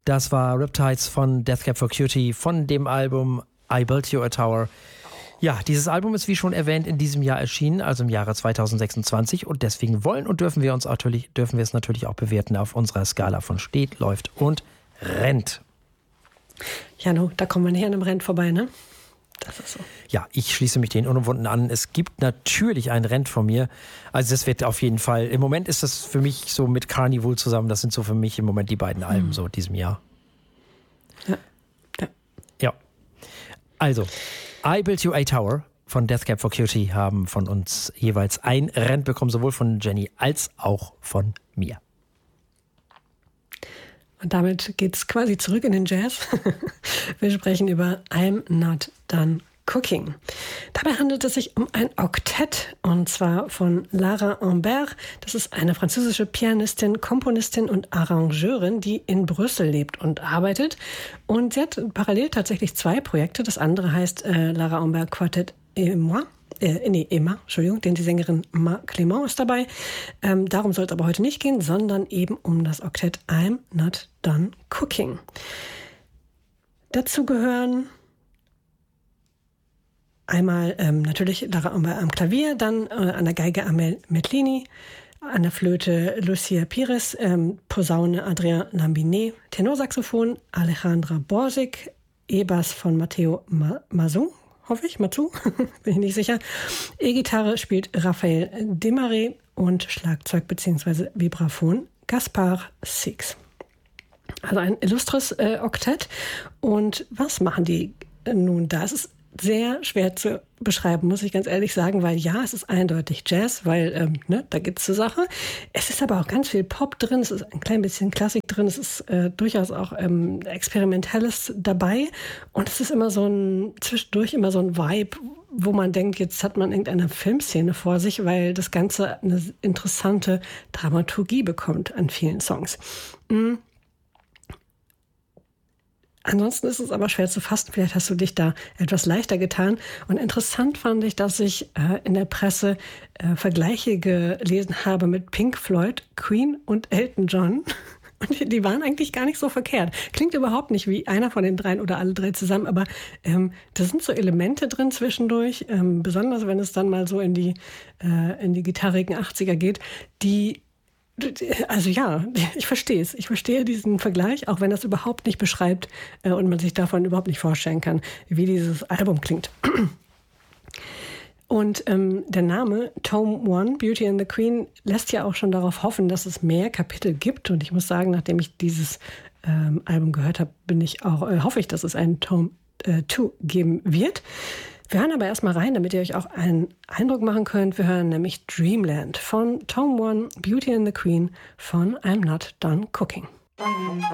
Das war Riptides von Death Cab for Cutie von dem Album I Built You a Tower. Ja, dieses Album ist wie schon erwähnt in diesem Jahr erschienen, also im Jahre 2026 und deswegen wollen und dürfen wir es natürlich auch bewerten auf unserer Skala von steht, läuft und rennt. Jano, da kommen wir nicht an einem Rennt vorbei, ne? Das ist so. Ja, ich schließe mich den Unumwunden an. Es gibt natürlich ein Rennt von mir. Also das wird auf jeden Fall, im Moment ist das für mich so mit Carnival zusammen, das sind so für mich im Moment die beiden Alben so in diesem Jahr. Ja. Also, I Built You a Tower von Death Cab for Cutie haben von uns jeweils ein Rennt bekommen, sowohl von Jenny als auch von mir. Und damit geht's quasi zurück in den Jazz. Wir sprechen über I'm Not Done Cooking. Dabei handelt es sich um ein Oktett, und zwar von Lara Humbert. Das ist eine französische Pianistin, Komponistin und Arrangeurin, die in Brüssel lebt und arbeitet. Und sie hat parallel tatsächlich 2 Projekte. Das andere heißt Lara Humbert Quartet Emma, denn die Sängerin Ma Clément ist dabei. Darum soll es aber heute nicht gehen, sondern eben um das Oktett I'm Not Done Cooking. Dazu gehören einmal natürlich Lara Humbert am Klavier, dann an der Geige Amel Metlini, an der Flöte Lucia Pires, Posaune Adrien Lambinet, Tenorsaxophon Alejandra Borsig, E-Bass von Matteo Mazzu, hoffe ich, Mazzu, bin ich nicht sicher. E-Gitarre spielt Raphael Desmarais und Schlagzeug bzw. Vibraphon Gaspard Six. Also ein illustres Oktett. Und was machen die nun da? Es ist sehr schwer zu beschreiben, muss ich ganz ehrlich sagen, weil ja, es ist eindeutig Jazz, weil da geht's zur Sache. Es ist aber auch ganz viel Pop drin, es ist ein klein bisschen Klassik drin, es ist durchaus auch Experimentelles dabei und es ist immer zwischendurch immer so ein Vibe, wo man denkt, jetzt hat man irgendeine Filmszene vor sich, weil das Ganze eine interessante Dramaturgie bekommt an vielen Songs. Ansonsten ist es aber schwer zu fassen. Vielleicht hast du dich da etwas leichter getan. Und interessant fand ich, dass ich in der Presse Vergleiche gelesen habe mit Pink Floyd, Queen und Elton John. Und die waren eigentlich gar nicht so verkehrt. Klingt überhaupt nicht wie einer von den dreien oder alle drei zusammen, aber da sind so Elemente drin zwischendurch, besonders wenn es dann mal so in die gitarrigen 80er geht, also ja, ich verstehe es. Ich verstehe diesen Vergleich, auch wenn das überhaupt nicht beschreibt und man sich davon überhaupt nicht vorstellen kann, wie dieses Album klingt. Und der Name Tome 1, Beauty and the Queen, lässt ja auch schon darauf hoffen, dass es mehr Kapitel gibt. Und ich muss sagen, nachdem ich dieses Album gehört habe, hoffe ich, dass es einen Tome 2 geben wird. Wir hören aber erstmal rein, damit ihr euch auch einen Eindruck machen könnt. Wir hören nämlich Dreamland von Tome 1, Beauty and the Queen von I'm Not Done Cooking.